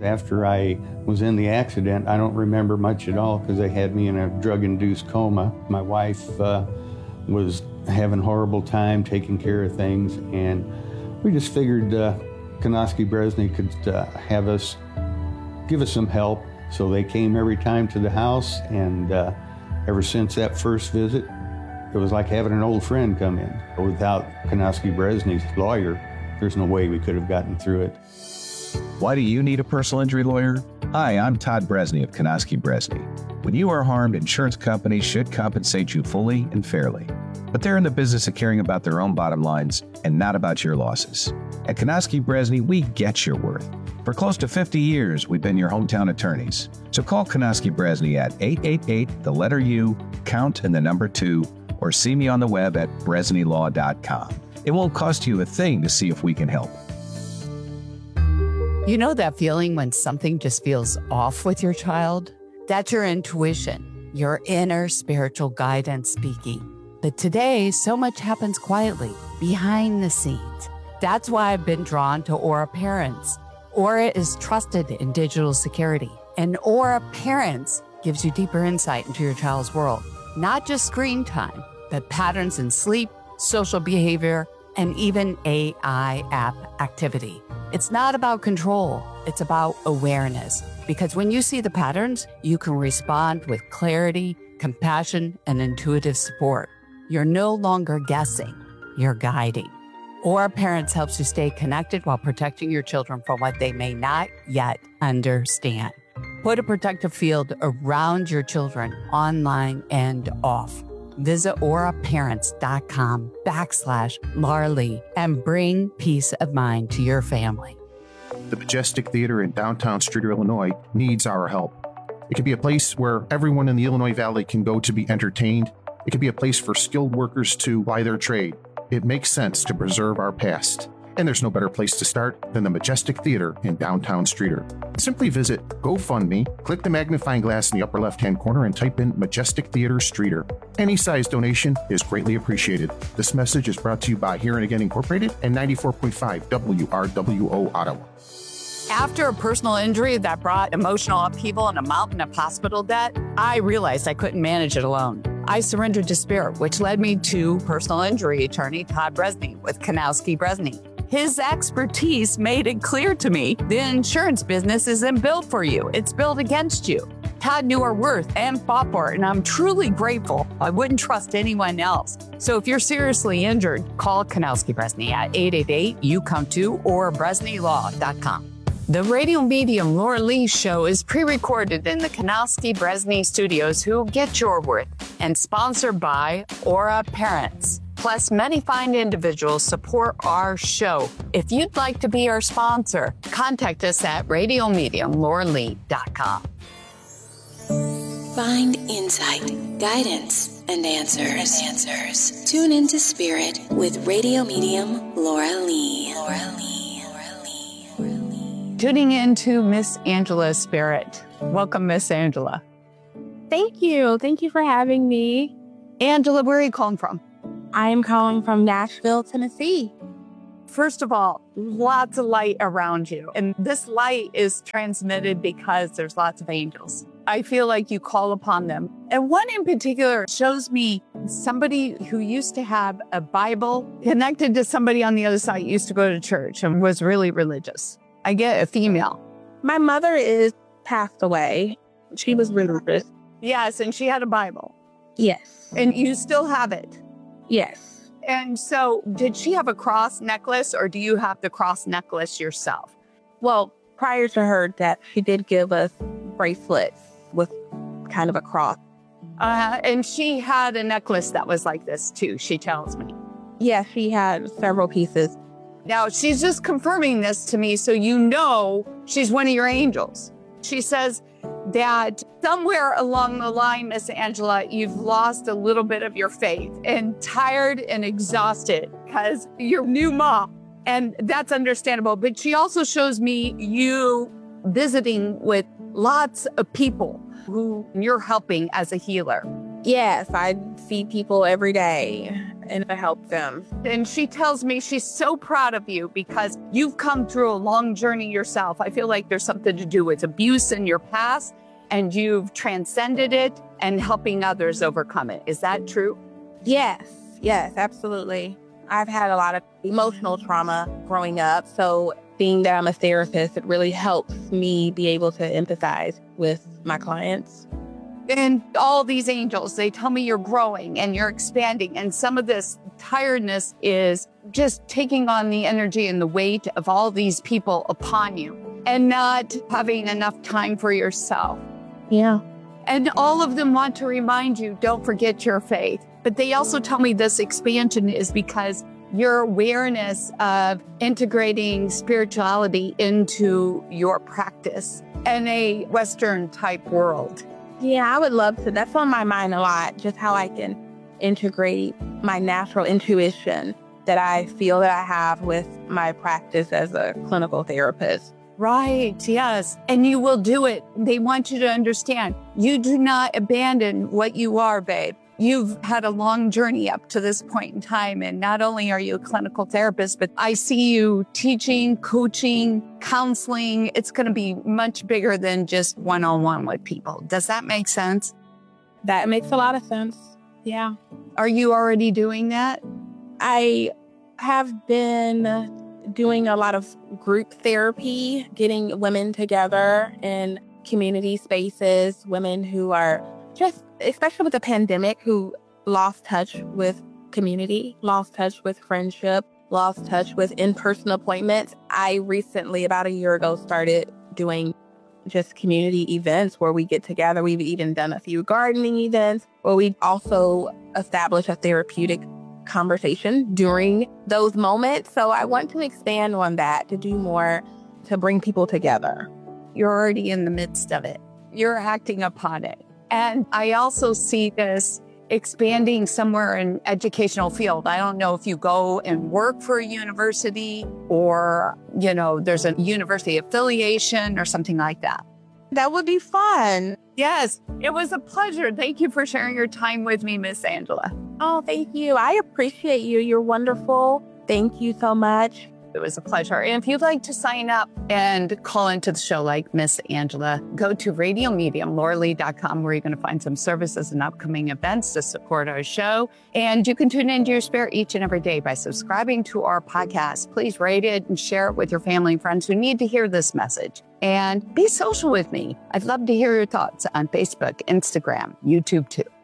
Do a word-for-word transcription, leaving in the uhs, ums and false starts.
After I was in the accident, I don't remember much at all because they had me in a drug-induced coma. My wife uh, was having a horrible time taking care of things, and we just figured uh, Konoski Bresney could uh, have us, give us some help. So they came every time to the house, and uh, ever since that first visit, it was like having an old friend come in. Without Konoski Bresney's lawyer, there's no way we could have gotten through it. Why do you need a personal injury lawyer? Hi, I'm Todd Bresney of Konoski Bresney. When you are harmed, insurance companies should compensate you fully and fairly. But they're in the business of caring about their own bottom lines and not about your losses. At Konoski Bresney, we get your worth. For close to fifty years, we've been your hometown attorneys. So call Konoski Bresney at eight eight eight, the letter U, count and the number two, or see me on the web at bresney law dot com. It won't cost you a thing to see if we can help. You know that feeling when something just feels off with your child? That's your intuition, your inner spiritual guidance speaking. But today, so much happens quietly, behind the scenes. That's why I've been drawn to Aura Parents. Aura is trusted in digital security, and Aura Parents gives you deeper insight into your child's world. Not just screen time, but patterns in sleep, social behavior, and even A I app activity. It's not about control, it's about awareness. Because when you see the patterns, you can respond with clarity, compassion, and intuitive support. You're no longer guessing, you're guiding. Aura Parents helps you stay connected while protecting your children from what they may not yet understand. Put a protective field around your children, online and off. Visit auraparents.com backslash Laura Lee and bring peace of mind to your family. The Majestic Theater in downtown Streator, Illinois needs our help. It could be a place where everyone in the Illinois Valley can go to be entertained. It could be a place for skilled workers to ply their trade. It makes sense to preserve our past. And there's no better place to start than the Majestic Theater in downtown Streator. Simply visit GoFundMe, click the magnifying glass in the upper left-hand corner, and type in Majestic Theater Streator. Any size donation is greatly appreciated. This message is brought to you by Here and Again Incorporated and ninety-four point five W R W O Ottawa. After a personal injury that brought emotional upheaval and a mountain of hospital debt, I realized I couldn't manage it alone. I surrendered to spirit, which led me to personal injury attorney Todd Bresney with Konoski Bresney. His expertise made it clear to me the insurance business isn't built for you. It's built against you. Todd knew our worth and fought for it, and I'm truly grateful. I wouldn't trust anyone else. So if you're seriously injured, call Konoski Bresney at eight eight eight, you come to, or bresney law dot com. The radio medium Laura Lee show is pre-recorded in the Konoski Bresney studios, who get your worth, and sponsored by Aura Parents. Plus, many fine individuals support our show. If you'd like to be our sponsor, contact us at radio medium laura lee dot com. Find insight, guidance, and answers. answers. Tune into Spirit with radio medium Laura Lee. Laura Lee. Laura Lee. Laura Lee. Tuning into Miss Angela's Spirit. Welcome, Miss Angela. Thank you. Thank you for having me. Angela, where are you calling from? I'm calling from Nashville, Tennessee. First of all, lots of light around you. And this light is transmitted because there's lots of angels. I feel like you call upon them. And one in particular shows me somebody who used to have a Bible connected to somebody on the other side, used to go to church and was really religious. I get a female. My mother is passed away. She was religious. Yes, and she had a Bible. Yes. And you still have it. Yes. And so did she have a cross necklace, or do you have the cross necklace yourself? Well, prior to her death, she did give us bracelets with kind of a cross. Uh, and she had a necklace that was like this too, she tells me. Yes, she had several pieces. Now, she's just confirming this to me, so you know she's one of your angels. She says that somewhere along the line, Miss Angela, you've lost a little bit of your faith and tired and exhausted because you're new mom. And that's understandable. But she also shows me you visiting with lots of people who you're helping as a healer. Yes, I see people every day. and to help them. And she tells me she's so proud of you because you've come through a long journey yourself. I feel like there's something to do with abuse in your past, and you've transcended it and helping others overcome it. Is that true? Yes, yes, absolutely. I've had a lot of emotional trauma growing up. So being that I'm a therapist, it really helps me be able to empathize with my clients. And all these angels, they tell me you're growing and you're expanding. And some of this tiredness is just taking on the energy and the weight of all these people upon you and not having enough time for yourself. Yeah. And all of them want to remind you, don't forget your faith. But they also tell me this expansion is because your awareness of integrating spirituality into your practice in a Western type world. Yeah, I would love to. That's on my mind a lot, just how I can integrate my natural intuition that I feel that I have with my practice as a clinical therapist. Right, yes. And you will do it. They want you to understand, you do not abandon what you are, babe. You've had a long journey up to this point in time. And not only are you a clinical therapist, but I see you teaching, coaching, counseling. It's going to be much bigger than just one-on-one with people. Does that make sense? That makes a lot of sense. Yeah. Are you already doing that? I have been doing a lot of group therapy, getting women together in community spaces, women who are just, especially with the pandemic, who lost touch with community, lost touch with friendship, lost touch with in-person appointments. I recently, about a year ago, started doing just community events where we get together. We've even done a few gardening events where we also establish a therapeutic conversation during those moments. So I want to expand on that, to do more, to bring people together. You're already in the midst of it. You're acting upon it. And I also see this expanding somewhere in educational field. I don't know if you go and work for a university or, you know, there's a university affiliation or something like that. That would be fun. Yes, it was a pleasure. Thank you for sharing your time with me, Miss Angela. Oh, thank you. I appreciate you. You're wonderful. Thank you so much. It was a pleasure. And if you'd like to sign up and call into the show like Miss Angela, go to radio medium laura lee dot com, where you're going to find some services and upcoming events to support our show. And you can tune into your spirit each and every day by subscribing to our podcast. Please rate it and share it with your family and friends who need to hear this message. And be social with me. I'd love to hear your thoughts on Facebook, Instagram, YouTube too.